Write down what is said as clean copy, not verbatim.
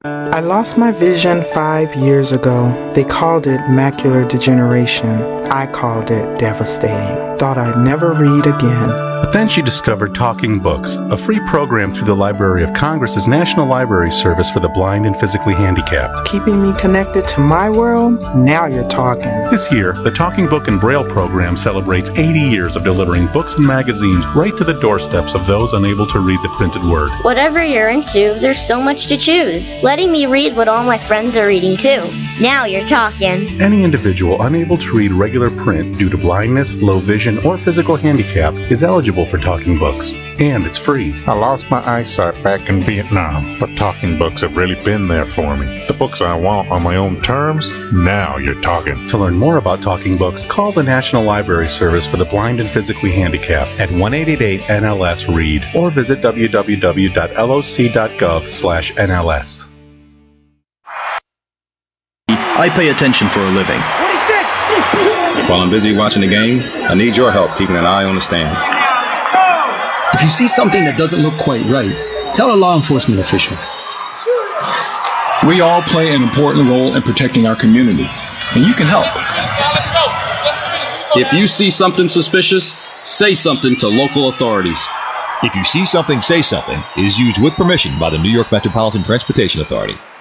I lost my vision 5 years ago. They called it macular degeneration. I called it devastating. Thought I'd never read again. But then she discovered Talking Books, a free program through the Library of Congress's National Library Service for the Blind and Physically Handicapped. Keeping me connected to my world? Now you're talking. This year, the Talking Book and Braille program celebrates 80 years of delivering books and magazines right to the doorsteps of those unable to read the printed word. Whatever you're into, there's so much to choose. Letting me read what all my friends are reading too. Now you're talking. Any individual unable to read regular print due to blindness, low vision, or physical handicap is eligible for Talking Books, and it's free. I lost my eyesight back in Vietnam, but Talking Books have really been there for me. The books I want on my own terms, now you're talking. To learn more about Talking Books, call the National Library Service for the Blind and Physically Handicapped at 1-888-NLS-READ or visit www.loc.gov/NLS. I pay attention for a living. While I'm busy watching the game, I need your help keeping an eye on the stands. If you see something that doesn't look quite right, tell a law enforcement official. We all play an important role in protecting our communities, and you can help. If you see something suspicious, say something to local authorities. If you see something, say something is used with permission by the New York Metropolitan Transportation Authority.